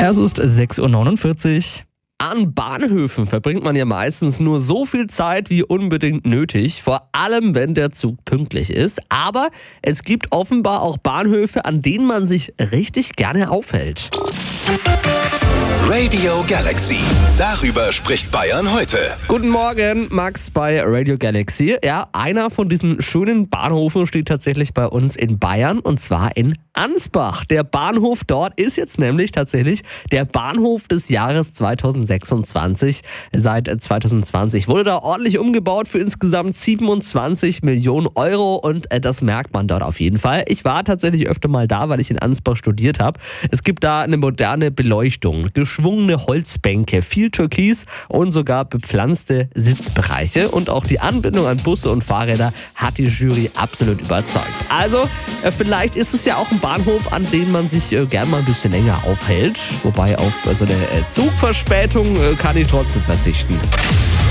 Es ist 6:49 Uhr. An Bahnhöfen verbringt man ja meistens nur so viel Zeit wie unbedingt nötig, vor allem wenn der Zug pünktlich ist. Aber es gibt offenbar auch Bahnhöfe, an denen man sich richtig gerne aufhält. Radio Galaxy. Darüber spricht Bayern heute. Guten Morgen, Max bei Radio Galaxy. Ja, einer von diesen schönen Bahnhöfen steht tatsächlich bei uns in Bayern, und zwar in Ansbach. Der Bahnhof dort ist jetzt nämlich tatsächlich der Bahnhof des Jahres 2026. Seit 2020 wurde da ordentlich umgebaut für insgesamt 27 Millionen Euro, und das merkt man dort auf jeden Fall. Ich war tatsächlich öfter mal da, weil ich in Ansbach studiert habe. Es gibt da eine moderne Beleuchtung, geschwungene Holzbänke, viel Türkis und sogar bepflanzte Sitzbereiche. Und auch die Anbindung an Busse und Fahrräder hat die Jury absolut überzeugt. Also, vielleicht ist es ja auch ein Bahnhof, an dem man sich gern mal ein bisschen länger aufhält. Wobei auf so eine Zugverspätung kann ich trotzdem verzichten.